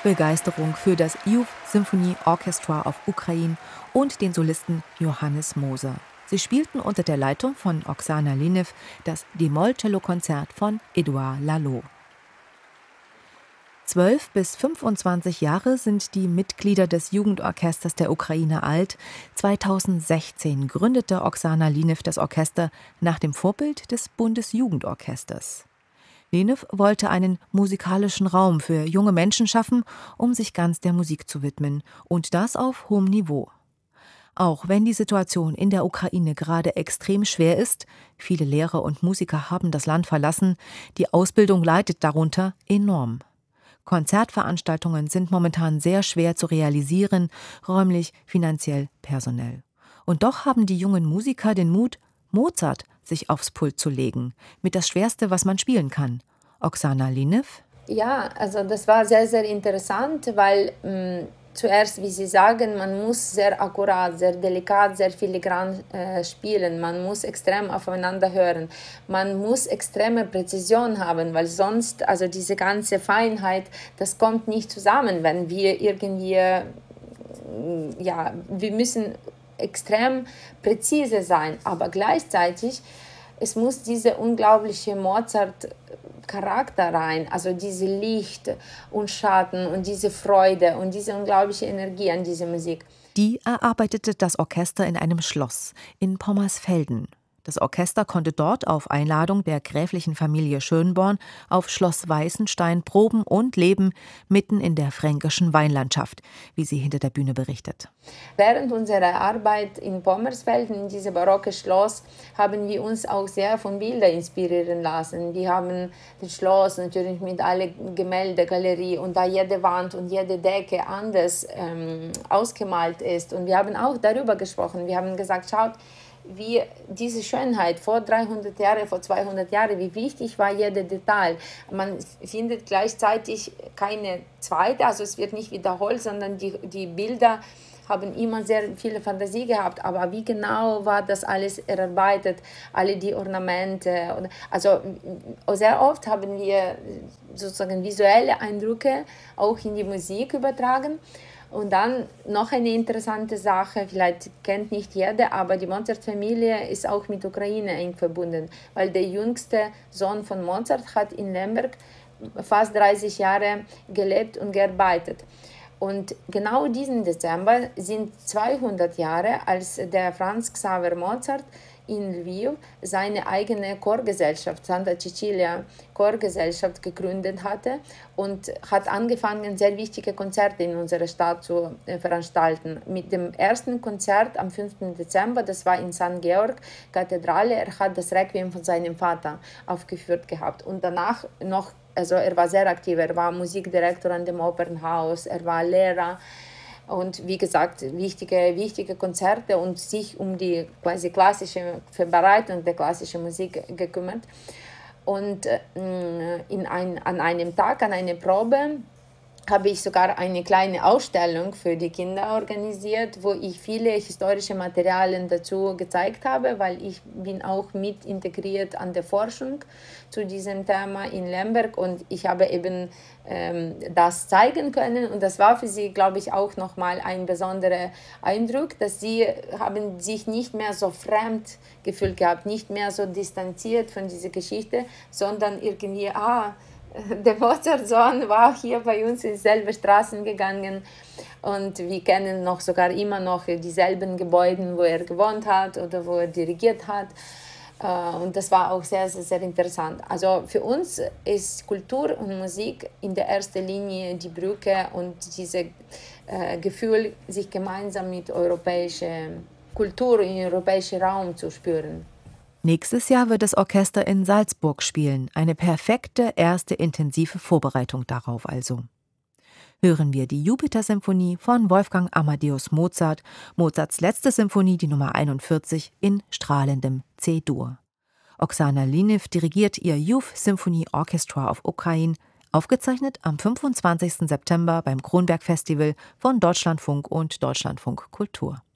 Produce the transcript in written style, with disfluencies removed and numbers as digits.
Begeisterung für das Youth Symphony Orchestra of Ukraine und den Solisten Johannes Moser. Sie spielten unter der Leitung von Oksana Linev das D-Moll-Cello-Konzert von Édouard Laloux. 12 bis 25 Jahre sind die Mitglieder des Jugendorchesters der Ukraine alt. 2016 gründete Oksana Linev das Orchester nach dem Vorbild des Bundesjugendorchesters. Linev wollte einen musikalischen Raum für junge Menschen schaffen, um sich ganz der Musik zu widmen, und das auf hohem Niveau. Auch wenn die Situation in der Ukraine gerade extrem schwer ist, viele Lehrer und Musiker haben das Land verlassen, die Ausbildung leidet darunter enorm. Konzertveranstaltungen sind momentan sehr schwer zu realisieren, räumlich, finanziell, personell. Und doch haben die jungen Musiker den Mut, Mozart sich aufs Pult zu legen, mit das Schwerste, was man spielen kann. Oksana Linev? Ja, also das war sehr, sehr interessant, weil zuerst, wie Sie sagen, man muss sehr akkurat, sehr delikat, sehr filigran spielen. Man muss extrem aufeinander hören. Man muss extreme Präzision haben, weil sonst, also diese ganze Feinheit, das kommt nicht zusammen, wenn wir irgendwie, wir müssen extrem präzise sein, aber gleichzeitig, es muss diese unglaubliche Mozart-Charakter rein, also diese Licht und Schatten und diese Freude und diese unglaubliche Energie an dieser Musik. Die erarbeitete das Orchester in einem Schloss in Pommersfelden. Das Orchester konnte dort auf Einladung der gräflichen Familie Schönborn auf Schloss Weißenstein proben und leben, mitten in der fränkischen Weinlandschaft, wie sie hinter der Bühne berichtet. Während unserer Arbeit in Pommersfelden, in diesem barocken Schloss, haben wir uns auch sehr von Bildern inspirieren lassen. Wir haben das Schloss natürlich mit aller Gemälde, Galerie und da jede Wand und jede Decke anders ausgemalt ist. Und wir haben auch darüber gesprochen. Wir haben gesagt, schaut, wie diese Schönheit vor 300 Jahren, vor 200 Jahren, wie wichtig war jeder Detail. Man findet gleichzeitig keine zweite, also es wird nicht wiederholt, sondern die Bilder haben immer sehr viel Fantasie gehabt, aber wie genau war das alles erarbeitet, alle die Ornamente. Also sehr oft haben wir sozusagen visuelle Eindrücke auch in die Musik übertragen. Und dann noch eine interessante Sache, vielleicht kennt nicht jeder, aber die Mozart-Familie ist auch mit Ukraine eng verbunden, weil der jüngste Sohn von Mozart hat in Lemberg fast 30 Jahre gelebt und gearbeitet. Und genau diesen Dezember sind 200 Jahre, als der Franz Xaver Mozart in Lviv seine eigene Chorgesellschaft, Santa Cecilia Chorgesellschaft, gegründet hatte und hat angefangen, sehr wichtige Konzerte in unserer Stadt zu veranstalten. Mit dem ersten Konzert am 5. Dezember, das war in St. Georg Kathedrale, er hat das Requiem von seinem Vater aufgeführt gehabt und danach noch, also er war sehr aktiv, er war Musikdirektor an dem Opernhaus, er war Lehrer. Und wie gesagt, wichtige Konzerte und sich um die quasi klassische Verbreitung der klassischen Musik gekümmert. Und an einem Tag, an einer Probe, habe ich sogar eine kleine Ausstellung für die Kinder organisiert, wo ich viele historische Materialien dazu gezeigt habe, weil ich bin auch mit integriert an der Forschung zu diesem Thema in Lemberg und ich habe eben das zeigen können und das war für sie, glaube ich, auch nochmal ein besonderer Eindruck, dass sie haben sich nicht mehr so fremd gefühlt gehabt, nicht mehr so distanziert von dieser Geschichte, sondern irgendwie, der Mozart-Sohn war hier bei uns in dieselbe Straßen gegangen und wir kennen noch sogar immer noch dieselben Gebäude, wo er gewohnt hat oder wo er dirigiert hat. Und das war auch sehr, sehr, sehr interessant. Also für uns ist Kultur und Musik in der ersten Linie die Brücke und dieses Gefühl, sich gemeinsam mit europäischer Kultur im europäischen Raum zu spüren. Nächstes Jahr wird das Orchester in Salzburg spielen. Eine perfekte erste intensive Vorbereitung darauf also. Hören wir die Jupiter-Symphonie von Wolfgang Amadeus Mozart, Mozarts letzte Symphonie, die Nummer 41, in strahlendem C-Dur. Oksana Linev dirigiert ihr Youth Symphony Orchestra of Ukraine, aufgezeichnet am 25. September beim Kronberg Festival von Deutschlandfunk und Deutschlandfunk Kultur.